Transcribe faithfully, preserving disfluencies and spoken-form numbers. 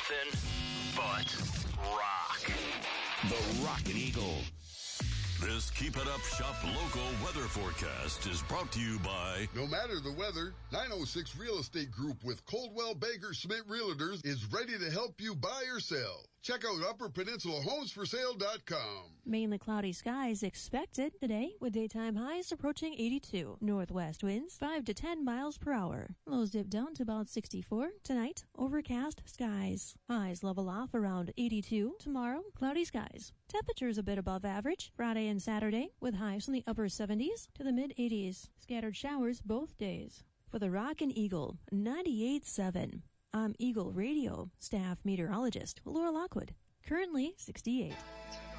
nothing but rock. The Rockin' Eagle. This Keep It Up Shop local weather forecast is brought to you by... No matter the weather, nine oh six Real Estate Group with Coldwell Banker Schmidt Realtors is ready to help you buy or sell. Check out upper peninsula homes for sale dot com. Mainly cloudy skies expected today with daytime highs approaching eighty-two. Northwest winds five to ten miles per hour. Lows dip down to about sixty-four. Tonight, overcast skies. Highs level off around eighty-two. Tomorrow, cloudy skies. Temperatures a bit above average Friday and Saturday with highs in the upper seventies to the mid eighties. Scattered showers both days. For the Rockin' Eagle ninety-eight point seven. I'm Eagle Radio staff meteorologist Laura Lockwood. Currently sixty-eight.